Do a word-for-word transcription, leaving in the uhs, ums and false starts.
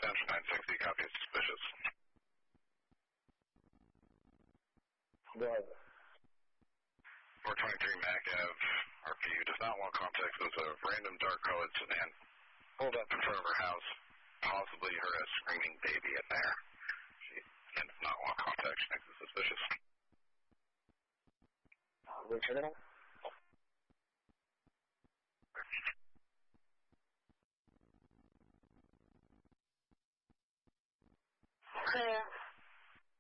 Extension nine sixty, copy is suspicious. Go ahead. four twenty-three Mac Ave, R P U does not want contact with a random dark colored sedan pulled up in front of her house. Possibly heard a screaming baby in there. She again does not want contact. She thinks it's suspicious. Return it?